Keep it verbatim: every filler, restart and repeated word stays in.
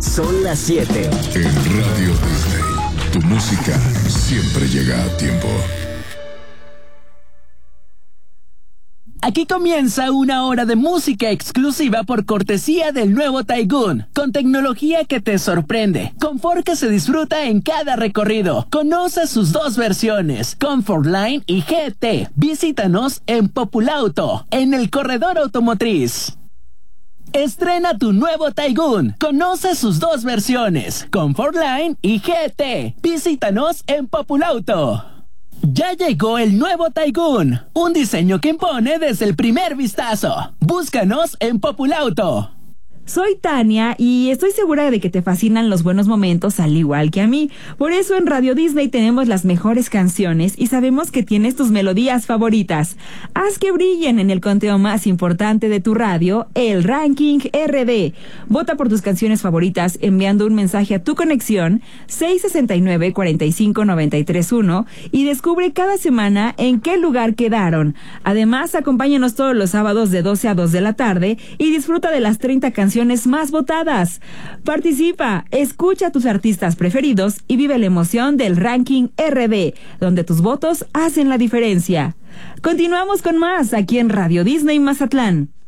Son las siete. En Radio Disney, tu música siempre llega a tiempo. Aquí comienza una hora de música exclusiva por cortesía del nuevo Taygun, con tecnología que te sorprende, confort que se disfruta en cada recorrido. Conoce sus dos versiones, Comfort Line y G T. Visítanos en Populauto, en el corredor automotriz. Estrena tu nuevo Taygun. Conoce sus dos versiones, Comfort Line y G T. Visítanos en Populauto. Ya llegó el nuevo Taygun, un diseño que impone desde el primer vistazo. Búscanos en Populauto. Soy Tania y estoy segura de que te fascinan los buenos momentos al igual que a mí. Por eso en Radio Disney tenemos las mejores canciones y sabemos que tienes tus melodías favoritas. Haz que brillen en el conteo más importante de tu radio, el Ranking R D. Vota por tus canciones favoritas enviando un mensaje a tu conexión seis seis nueve, cuatro cinco nueve tres uno y descubre cada semana en qué lugar quedaron. Además, acompáñanos todos los sábados de doce a dos de la tarde y disfruta de las treinta canciones más votadas. Participa, escucha a tus artistas preferidos y vive la emoción del Ranking R D, donde tus votos hacen la diferencia. Continuamos con más aquí en Radio Disney Mazatlán.